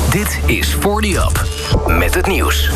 Dit is 40up met het nieuws.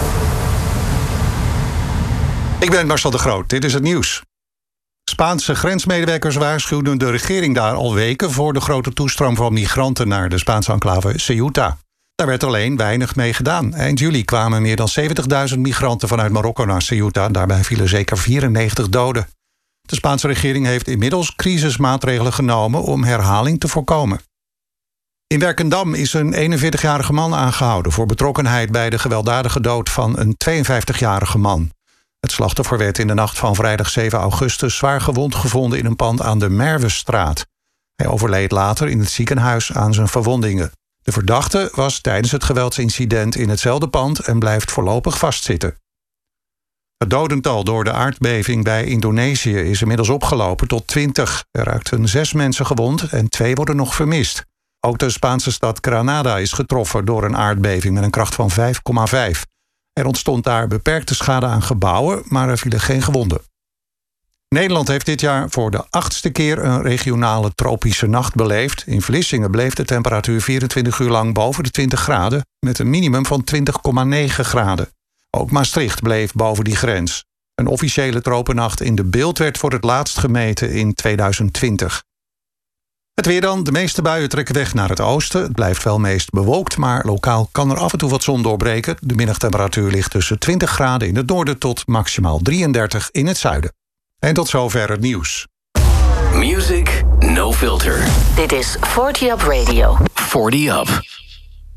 Ik ben Marcel de Groot, dit is het nieuws. Spaanse grensmedewerkers waarschuwden de regering daar al weken voor de grote toestroom van migranten naar de Spaanse enclave Ceuta. Daar werd alleen weinig mee gedaan. Eind juli kwamen meer dan 70.000 migranten vanuit Marokko naar Ceuta. Daarbij vielen zeker 94 doden. De Spaanse regering heeft inmiddels crisismaatregelen genomen om herhaling te voorkomen. In Werkendam is een 41-jarige man aangehouden voor betrokkenheid bij de gewelddadige dood van een 52-jarige man. Het slachtoffer werd in de nacht van vrijdag 7 augustus zwaar gewond gevonden in een pand aan de Merwestraat. Hij overleed later in het ziekenhuis aan zijn verwondingen. De verdachte was tijdens het geweldsincident in hetzelfde pand en blijft voorlopig vastzitten. Het dodental door de aardbeving bij Indonesië is inmiddels opgelopen tot 20. Er raakten 6 mensen gewond en 2 worden nog vermist. Ook de Spaanse stad Granada is getroffen door een aardbeving met een kracht van 5,5. Er ontstond daar beperkte schade aan gebouwen, maar er vielen geen gewonden. Nederland heeft dit jaar voor de 8e keer een regionale tropische nacht beleefd. In Vlissingen bleef de temperatuur 24 uur lang boven de 20 graden... met een minimum van 20,9 graden. Ook Maastricht bleef boven die grens. Een officiële tropennacht in de Bilt werd voor het laatst gemeten in 2020. Het weer dan. De meeste buien trekken weg naar het oosten. Het blijft wel meest bewolkt, maar lokaal kan er af en toe wat zon doorbreken. De middagtemperatuur ligt tussen 20 graden in het noorden tot maximaal 33 in het zuiden. En tot zover het nieuws. Music No Filter. Dit is 40up Radio. 40up.